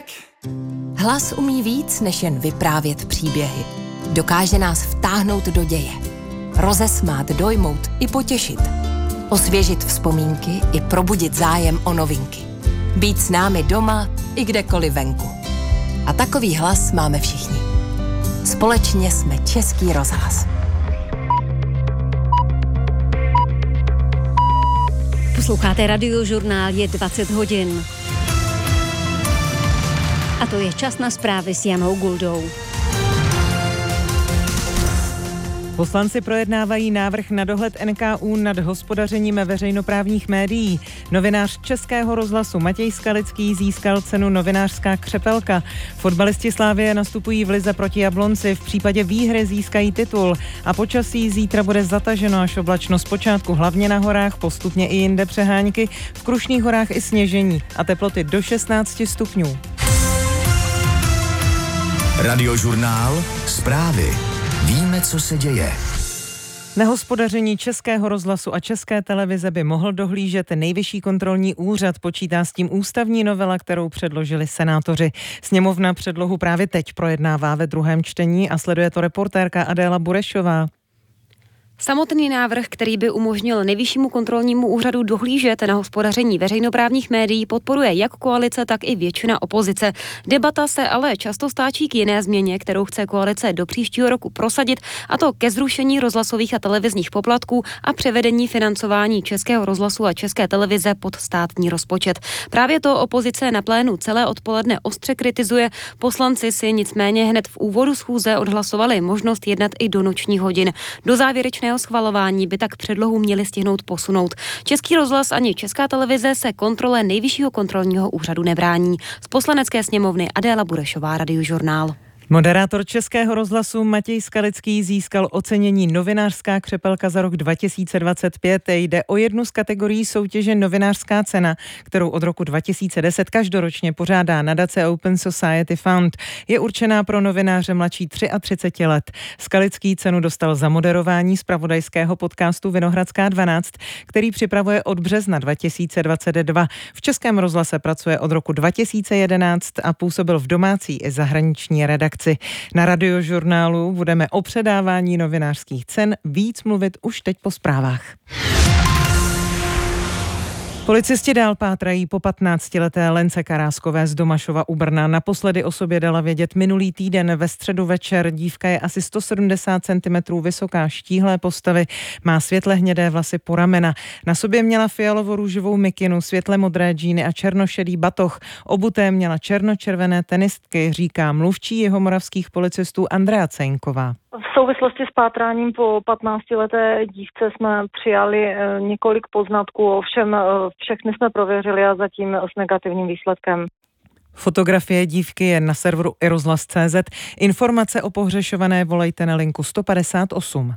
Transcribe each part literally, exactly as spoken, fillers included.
Hlas umí víc, než jen vyprávět příběhy. Dokáže nás vtáhnout do děje. Rozesmát, dojmout i potěšit. Osvěžit vzpomínky i probudit zájem o novinky. Být s námi doma i kdekoliv venku. A takový hlas máme všichni. Společně jsme Český rozhlas. Posloucháte Radiožurnál, je dvacet hodin. A to je čas na zprávy s Janou Guldou. Poslanci projednávají návrh na dohled N K U nad hospodařením veřejnoprávních médií. Novinář Českého rozhlasu Matěj Skalický získal cenu Novinářská křepelka. Fotbalisti Slavie nastupují v lize proti Jablonci. V případě výhry získají titul. A počasí zítra bude zataženo až oblačno zpočátku hlavně na horách, postupně i jinde přehánky, v Krušných horách i sněžení a teploty do šestnáct stupňů. Radiožurnál, zprávy. Víme, co se děje. Na hospodaření Českého rozhlasu a České televize by mohl dohlížet Nejvyšší kontrolní úřad, počítá s tím ústavní novela, kterou předložili senátoři. Sněmovna předlohu právě teď projednává ve druhém čtení a sleduje to reportérka Adéla Burešová. Samotný návrh, který by umožnil Nejvyššímu kontrolnímu úřadu dohlížet na hospodaření veřejnoprávních médií, podporuje jak koalice, tak i většina opozice. Debata se ale často stáčí k jiné změně, kterou chce koalice do příštího roku prosadit, a to ke zrušení rozhlasových a televizních poplatků a převedení financování Českého rozhlasu a České televize pod státní rozpočet. Právě to opozice na plénu celé odpoledne ostře kritizuje. Poslanci si nicméně hned v úvodu schůze odhlasovali možnost jednat i do nočních hodin. Do závěrečné schvalování by tak předlohu měli stihnout posunout. Český rozhlas ani Česká televize se kontrole Nejvyššího kontrolního úřadu nebrání. Z Poslanecké sněmovny Adéla Burešová, Radiožurnál. Moderátor Českého rozhlasu Matěj Skalický získal ocenění Novinářská křepelka za rok dva tisíce dvacet pět. Jde o jednu z kategorií soutěže Novinářská cena, kterou od roku dva tisíce deset každoročně pořádá nadace Open Society Fund. Je určená pro novináře mladší třicet tři let. Skalický cenu dostal za moderování zpravodajského podcastu Vinohradská dvanáct, který připravuje od března dva tisíce dvacet dva. V Českém rozhlase pracuje od roku dva tisíce jedenáct a působil v domácí i zahraniční redakci. Na Radiožurnálu budeme o předávání novinářských cen víc mluvit už teď po zprávách. Policisti dál pátrají po patnáctileté Lence Karáskové z Domašova u Brna. Naposledy o sobě dala vědět minulý týden ve středu večer. Dívka je asi sto sedmdesát centimetrů vysoká, štíhlé postavy, má světle hnědé vlasy po ramena. Na sobě měla fialovo-růžovou mikinu, světle modré džíny a černošedý batoh. Obuté měla černočervené tenistky, říká mluvčí jihomoravských policistů Andrea Cejnková. V souvislosti s pátráním po patnáctileté dívce jsme přijali několik poznatků, ovšem všechny jsme prověřili a zatím s negativním výsledkem. Fotografie dívky je na serveru i rozhlas tečka cé zet. Informace o pohřešované volejte na linku sto padesát osm.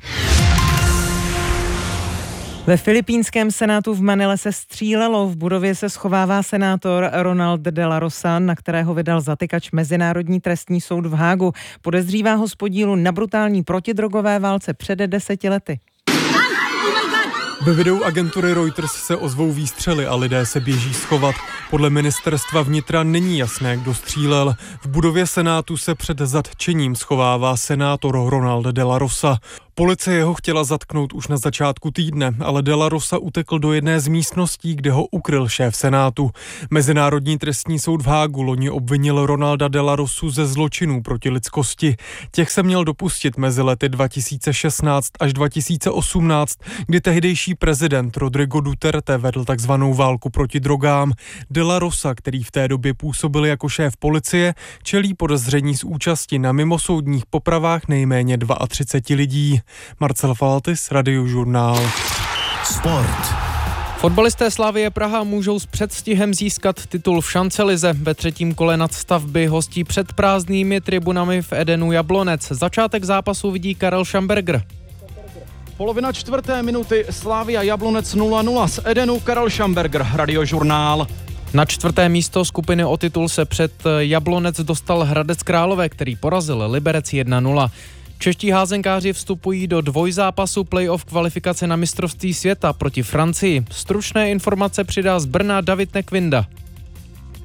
Ve filipínském senátu v Manile se střílelo, v budově se schovává senátor Ronald de la Rosa, na kterého vydal zatykač Mezinárodní trestní soud v Hágu. Podezřívá ho z podílu na brutální protidrogové válce před deseti lety. Ve videu agentury Reuters se ozvou výstřely a lidé se běží schovat. Podle ministerstva vnitra není jasné, kdo střílel. V budově senátu se před zatčením schovává senátor Ronald de la Rosa. Policie ho chtěla zatknout už na začátku týdne, ale de la Rosa utekl do jedné z místností, kde ho ukryl šéf senátu. Mezinárodní trestní soud v Hágu loni obvinil Ronalda de la Rosu ze zločinů proti lidskosti. Těch se měl dopustit mezi lety dva tisíce šestnáct až dva tisíce osmnáct, kdy tehdejší prezident Rodrigo Duterte vedl takzvanou válku proti drogám. De la Rosa, který v té době působil jako šéf policie, čelí podezření z účasti na mimosoudních popravách nejméně třicet dva lidí. Marcel Faltis, Radiožurnál. Sport. Fotbalisté Slavie Praha můžou s předstihem získat titul v šancelize. Ve třetím kole nadstavby hostí před prázdnými tribunami v Edenu Jablonec. Začátek zápasu vidí Karel Schamberger. Polovina čtvrté minuty, Slavia Jablonec nula nula, z Edenu Karel Schamberger, Radiožurnál. Na čtvrté místo skupiny o titul se před Jablonec dostal Hradec Králové, který porazil Liberec jedna nula. Čeští házenkáři vstupují do dvojzápasu playoff kvalifikace na mistrovství světa proti Francii. Stručné informace přidá z Brna David Nekvinda.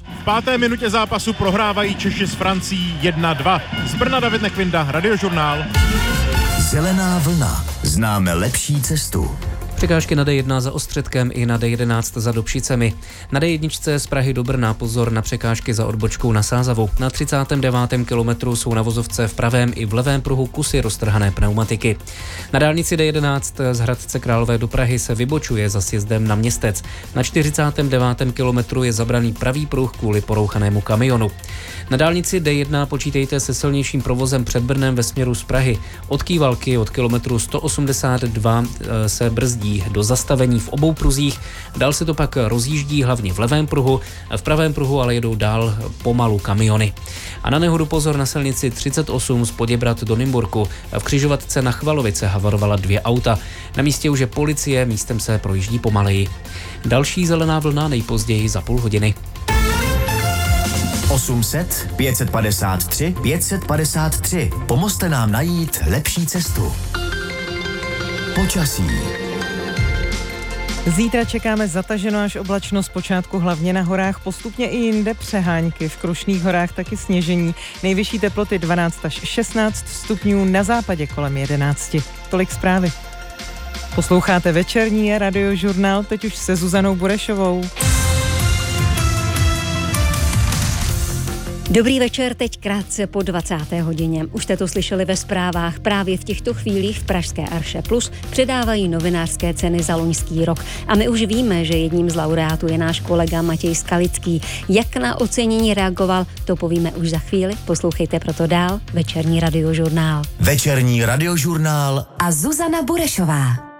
V páté minutě zápasu prohrávají Češi s Francií jedna dva. Z Brna David Nekvinda, Radiožurnál. Zelená vlna. Známe lepší cestu. Překážky na D jedna za Ostředkem i na D jedenáct za Dobšicemi. Na D jedna z Prahy do Brna pozor na překážky za odbočkou na Sázavu. Na třicátém devátém kilometru jsou na vozovce v pravém i v levém pruhu kusy roztrhané pneumatiky. Na dálnici D jedenáct z Hradce Králové do Prahy se vybočuje za sjezdem na Městec. Na čtyřicátém devátém kilometru je zabraný pravý pruh kvůli porouchanému kamionu. Na dálnici D jedna počítejte se silnějším provozem před Brnem ve směru z Prahy. Od Kývalky od kilometru sto osmdesát dva se brzdí do zastavení v obou pruzích, dál se to pak rozjíždí hlavně v levém pruhu, v pravém pruhu ale jedou dál pomalu kamiony. A na nehodu pozor na silnici třicet osm z Poděbrad do Nymburku. V křižovatce na Chvalovice havarovala dvě auta. Na místě už je policie, místem se projíždí pomaleji. Další zelená vlna nejpozději za půl hodiny. osm set pět set padesát tři pět set padesát tři. Pomozte nám najít lepší cestu. Počasí. Zítra čekáme zataženo až oblačno, zpočátku hlavně na horách, postupně i jinde přehánky, v Krušných horách taky sněžení. Nejvyšší teploty dvanáct až šestnáct stupňů, na západě kolem jedenáct. Tolik zprávy. Posloucháte večerní Radiožurnál, teď už se Zuzanou Burešovou. Dobrý večer, teď krátce po dvacáté hodině. Už jste to slyšeli ve zprávách. Právě v těchto chvílích v pražské Arše Plus předávají novinářské ceny za loňský rok. A my už víme, že jedním z laureátů je náš kolega Matěj Skalický. Jak na ocenění reagoval, to povíme už za chvíli. Poslouchejte proto dál večerní Radiožurnál. Večerní Radiožurnál a Zuzana Burešová.